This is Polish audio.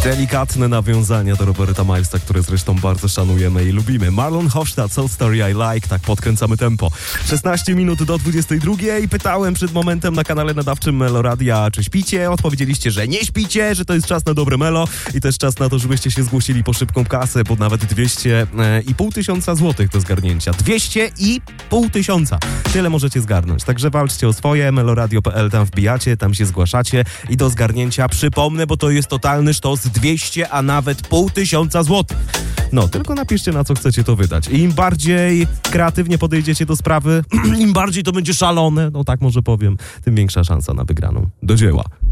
Delikatne nawiązania do Roberta Milesa, które zresztą bardzo szanujemy i lubimy. Marlon Hofstadt, Soul Story I Like, tak podkręcamy tempo. 16 minut do 22 i pytałem przed momentem na kanale nadawczym Meloradia, czy śpicie? Odpowiedzieliście, że nie śpicie, że to jest czas na dobre melo i też czas na to, żebyście się zgłosili po szybką kasę, bo nawet 200,5 tysiąca złotych do zgarnięcia. 200,5 tysiąca. Tyle możecie zgarnąć. Także walczcie o swoje, meloradio.pl, tam wbijacie, tam się zgłaszacie i do zgarnięcia, przypomnę, bo to jest totalny sztos, 200, a nawet 500 złotych. No, tylko napiszcie, na co chcecie to wydać. I im bardziej kreatywnie podejdziecie do sprawy, im bardziej to będzie szalone, no tak może powiem, tym większa szansa na wygraną. Do dzieła.